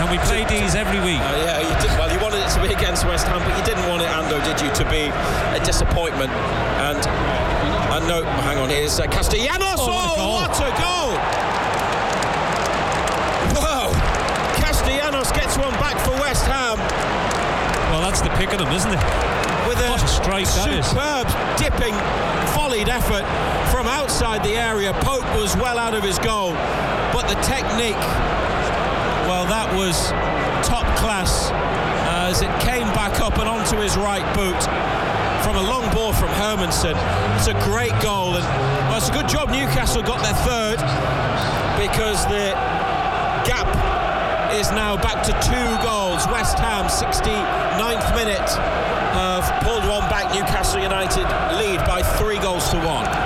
and we played these every week. Yeah, you did. Well, you wanted it to be against West Ham, but you didn't want it, Ando, did you, to be a disappointment? And no, hang on, here's Castellanos. What a goal! Whoa! Castellanos gets one back for West Ham. Well, that's the pick of them, isn't it? With what a strike that is. Superb, dipping, volleyed effort from outside the area. Pope was well out of his goal, but the technique, well, that was top class as it came back up and onto his right boot from a long ball from Hermansen. It's a great goal, and well, it's a good job Newcastle got their third, because the gap is now back to 2 goals. West Ham, 69th minute, have pulled one back. Newcastle United lead by 3 goals to 1.